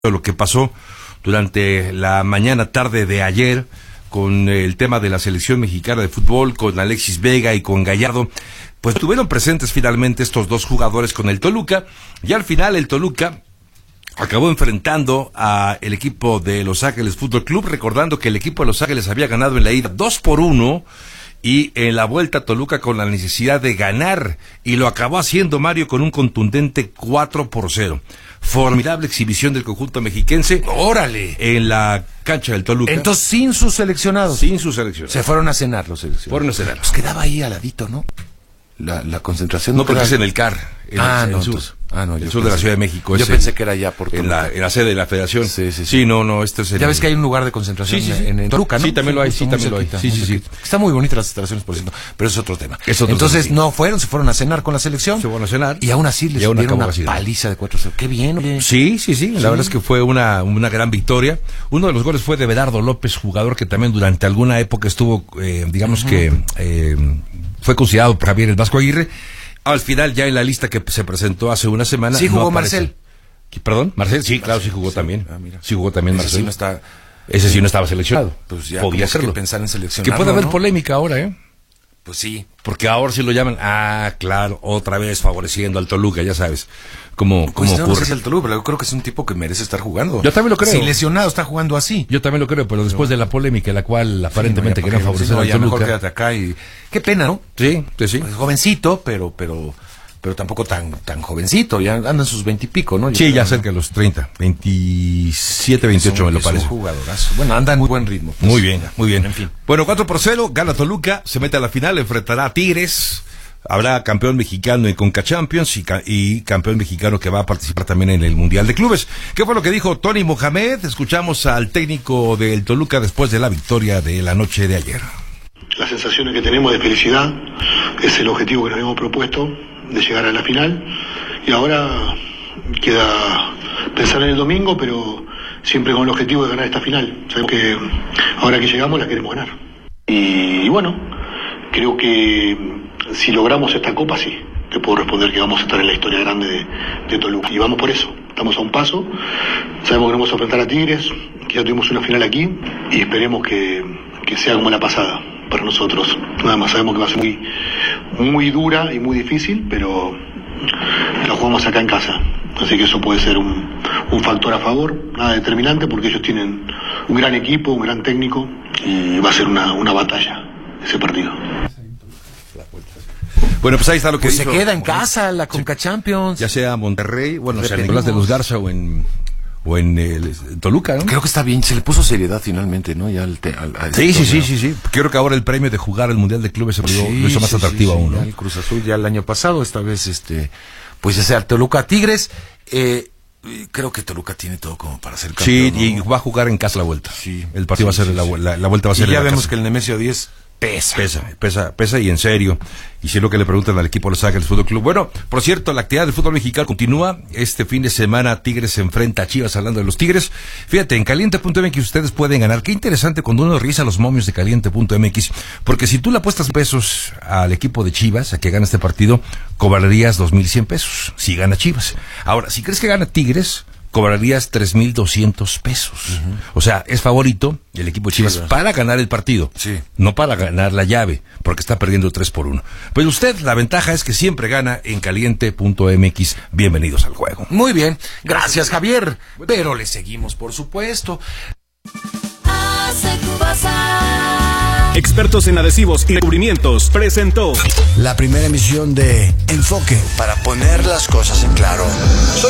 lo que pasó durante la mañana tarde de ayer con el tema de la selección mexicana de fútbol, con Alexis Vega y con Gallardo. Pues estuvieron presentes finalmente estos dos jugadores con el Toluca, y al final el Toluca acabó enfrentando a el equipo de Los Ángeles Fútbol Club, recordando que el equipo de Los Ángeles había ganado en la ida 2-1, y en la vuelta Toluca con la necesidad de ganar, y lo acabó haciendo Mario con un contundente 4-0. Formidable exhibición del conjunto mexiquense. ¡Órale! En la cancha del Toluca. Entonces, sin sus seleccionados. Sin sus seleccionados. Se fueron a cenar los seleccionados. Fueron a cenar. Pues quedaba ahí al ladito, ¿no? La concentración. No, porque es en el CAR. En el sur. El sur de la Ciudad de México. Yo pensé que era allá por Toluca. En la sede de la Federación. Sí, no, esto es ya ves que hay un lugar de concentración en Toluca, ¿no? Sí, también lo hay, Sí. Está muy bonita las instalaciones, por cierto, pero es otro tema. Entonces, tema. se fueron a cenar con la selección. Se fueron a cenar. Y aún así les dieron una paliza de 4-0. Qué bien, oye. Sí. La verdad es que fue una gran victoria. Uno de los goles fue de Bedardo López, jugador que también durante alguna época estuvo, fue considerado por Javier el Vasco Aguirre. Al final, ya en la lista que se presentó hace una semana... Sí jugó Marcel. ¿Perdón? ¿Marcel? Sí, claro, sí jugó también. Mira. Sí jugó también Marcel. Ese sí no estaba seleccionado. Pues ya podía hacerlo. Que pensar en seleccionarlo, que puede haber ¿no? polémica ahora, ¿eh? Pues sí. Porque ahora sí lo llaman, claro, otra vez favoreciendo al Toluca, ya sabes cómo ocurre. No sé si al Toluca, pero yo creo que es un tipo que merece estar jugando. Yo también lo creo. Si lesionado está jugando así. Yo también lo creo, pero después de la polémica en la cual aparentemente querían favorecer al Toluca. Mejor quédate acá y... Qué pena, ¿no? Sí. Pues jovencito, pero tampoco tan jovencito, ya andan sus 20 y pico, ¿no? Sí, ya cerca de los 30, 27, 28 me lo parece. Es un jugadorazo. Bueno, anda en muy buen ritmo. Pues. Muy bien. En fin. Bueno, 4-0, gana Toluca, se mete a la final, enfrentará a Tigres, habrá campeón mexicano en Conca Champions y campeón mexicano que va a participar también en el Mundial de Clubes. ¿Qué fue lo que dijo Tony Mohamed? Escuchamos al técnico del Toluca después de la victoria de la noche de ayer. Las sensaciones que tenemos de felicidad es el objetivo que nos hemos propuesto, de llegar a la final, y ahora queda pensar en el domingo, pero siempre con el objetivo de ganar esta final. Sabemos que ahora que llegamos la queremos ganar, y bueno, creo que si logramos esta copa, sí, te puedo responder que vamos a estar en la historia grande de Toluca, y vamos por eso, estamos a un paso. Sabemos que nos vamos a enfrentar a Tigres, que ya tuvimos una final aquí, y esperemos que sea como la pasada para nosotros. Nada más, sabemos que va a ser muy dura y muy difícil, pero la jugamos acá en casa, así que eso puede ser un factor a favor, nada determinante, porque ellos tienen un gran equipo, un gran técnico, y va a ser una batalla ese partido. Bueno, pues ahí está lo que se queda en casa la Conca Champions, ya sea Monterrey, San Nicolás de los Garza o en Toluca, ¿no? Creo que está bien, se le puso seriedad finalmente, ¿no? Ya Sí. Creo que ahora el premio de jugar el Mundial de Clubes lo hizo más atractivo aún, ¿no? El Cruz Azul ya el año pasado, esta vez pues ya sea Toluca Tigres, creo que Toluca tiene todo como para ser campeón. Sí, ¿no? Y va a jugar en casa la vuelta. Sí. El partido va a ser la vuelta va a ser y ya en la vemos casa. que el Nemesio 10 pesa y en serio. Y si es lo que le preguntan al equipo de Los Ángeles Fútbol Club. Bueno, por cierto, la actividad del fútbol mexicano continúa. Este fin de semana Tigres se enfrenta a Chivas, hablando de los Tigres. Fíjate, en caliente.mx ustedes pueden ganar. Qué interesante cuando uno revisa los momios de caliente.mx, porque si tú le apuestas pesos al equipo de Chivas a que gane este partido, cobrarías 2,100 pesos si gana Chivas. Ahora, si crees que gana Tigres, cobrarías 3,200 pesos. Uh-huh. O sea, es favorito el equipo de Chivas para ganar el partido, no para ganar la llave, porque está perdiendo 3-1. Pues usted, la ventaja es que siempre gana en caliente.mx. Bienvenidos al juego. Muy bien, gracias Javier, pero le seguimos por supuesto. Expertos en adhesivos y recubrimientos presentó la primera emisión de Enfoque, para poner las cosas en claro. Soy